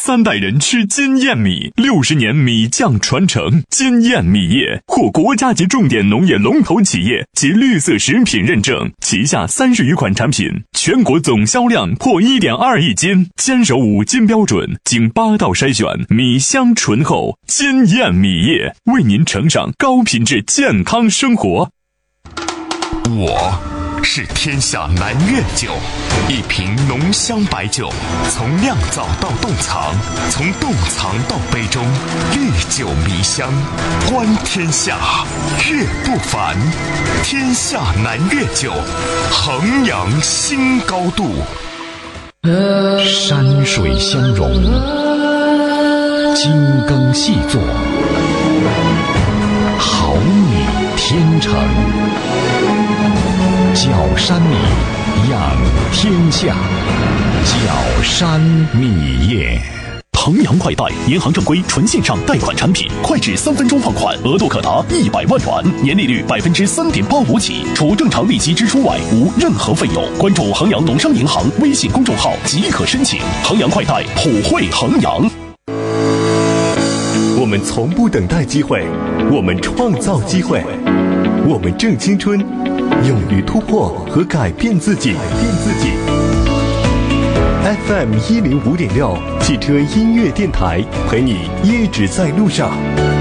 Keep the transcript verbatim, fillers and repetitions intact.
三代人吃金燕米，六十年米酱传承。金燕米业获国家级重点农业龙头企业及绿色食品认证，旗下三十余款产品，全国总销量破 一点二亿斤，坚守五金标准，经八道筛选，米香醇厚。金燕米业为您呈上高品质健康生活。 我是天下南粤酒，一瓶浓香白酒，从酿造到冻藏，从冻藏到杯中，历久弥香，观天下，悦不凡。天下南粤酒，衡阳新高度。 山水相融，精耕细作，好米天成。角山米，养天下。角山米业。 衡阳快贷，银行正规纯线上贷款产品，快至三分钟放款，额度可达一百万元，年利率百分之三点八五起，除正常利息支出外，无任何费用。关注衡阳农商银行微信公众号即可申请。衡阳快贷，普惠衡阳。 我们从不等待机会，我们创造机会，我们正青春，勇于突破和改变自己。改变自己。F M 一零五点六汽车音乐电台，陪你一直在路上。